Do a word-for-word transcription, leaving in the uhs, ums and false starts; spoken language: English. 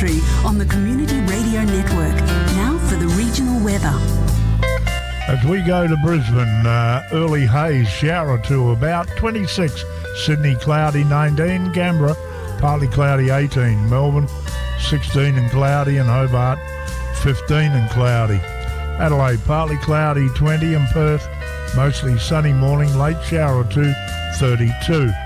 Country on the Community Radio Network. Now for the regional weather. As we go to Brisbane, uh, early haze, shower to about twenty-six. Sydney, cloudy, nineteen. Canberra, partly cloudy, eighteen. Melbourne, sixteen and cloudy. And Hobart, fifteen and cloudy. Adelaide, partly cloudy, twenty. And Perth, mostly sunny morning, late shower to thirty-two.